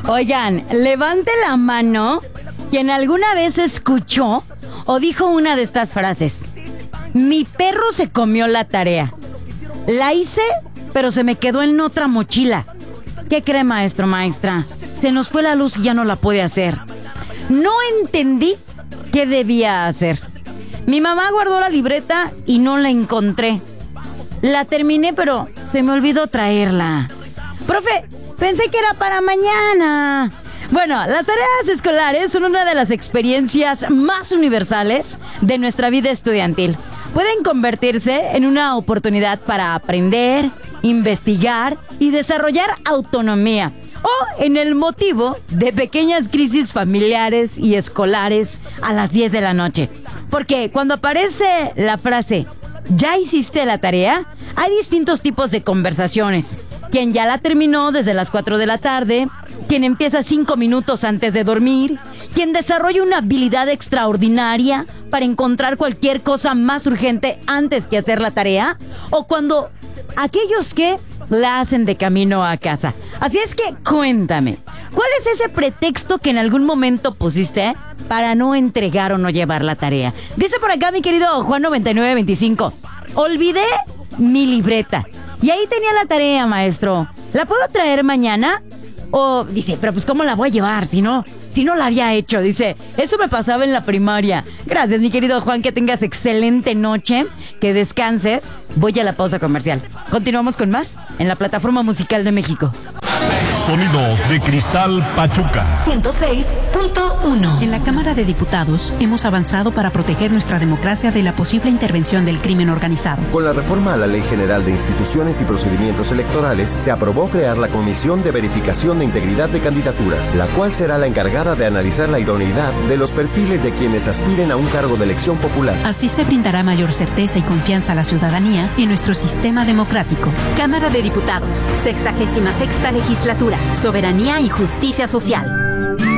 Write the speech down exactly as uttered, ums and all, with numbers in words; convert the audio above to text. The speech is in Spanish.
Oigan, levante la mano quien alguna vez escuchó o dijo una de estas frases. Mi perro se comió la tarea. La hice, pero se me quedó en otra mochila. ¿Qué cree, maestro, maestra? Se nos fue la luz y ya no la puede hacer. No entendí qué debía hacer. Mi mamá guardó la libreta y no la encontré. La terminé, pero se me olvidó traerla. Profe, pensé que era para mañana. Bueno, las tareas escolares son una de las experiencias más universales de nuestra vida estudiantil. Pueden convertirse en una oportunidad para aprender, investigar y desarrollar autonomía, o en el motivo de pequeñas crisis familiares y escolares a las diez de la noche. Porque cuando aparece la frase ¿ya hiciste la tarea?, hay distintos tipos de conversaciones. Quien ya la terminó desde las cuatro de la tarde, quien empieza cinco minutos antes de dormir, quien desarrolla una habilidad extraordinaria para encontrar cualquier cosa más urgente antes que hacer la tarea, o cuando aquellos que la hacen de camino a casa. Así es que cuéntame, ¿cuál es ese pretexto que en algún momento pusiste para no entregar o no llevar la tarea? Dice por acá mi querido Juan noventa y nueve veinticinco, olvidé mi libreta y ahí tenía la tarea, maestro. ¿La puedo traer mañana? O dice, pero pues ¿cómo la voy a llevar si no, si no la había hecho? Dice, eso me pasaba en la primaria. Gracias, mi querido Juan, que tengas excelente noche, que descanses. Voy a la pausa comercial. Continuamos con más en la Plataforma Musical de México. Sonidos de Cristal Pachuca ciento seis punto uno. En la Cámara de Diputados hemos avanzado para proteger nuestra democracia de la posible intervención del crimen organizado. Con la reforma a la Ley General de Instituciones y Procedimientos Electorales, se aprobó crear la Comisión de Verificación de Integridad de Candidaturas, la cual será la encargada de analizar la idoneidad de los perfiles de quienes aspiren a un cargo de elección popular. Así se brindará mayor certeza y confianza a la ciudadanía en nuestro sistema democrático. Cámara de Diputados, sexagésima sexta legislatura, soberanía y justicia social.